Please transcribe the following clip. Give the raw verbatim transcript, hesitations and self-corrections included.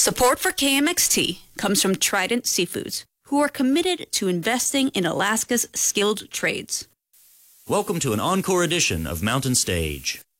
Support for K M X T comes from Trident Seafoods, who are committed to investing in Alaska's skilled trades. Welcome to an encore edition of Mountain Stage.